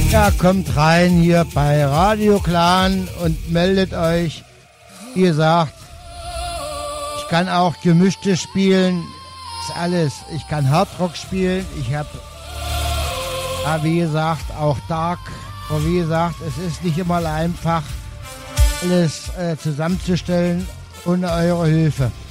Ja, kommt rein hier bei Radio Clan und meldet euch. Wie gesagt, ich kann auch gemischte spielen. Ist alles. Ich kann Hardrock spielen. Ich habe, ja, wie gesagt, auch Dark. Aber wie gesagt, es ist nicht immer einfach, alles zusammenzustellen ohne eure Hilfe.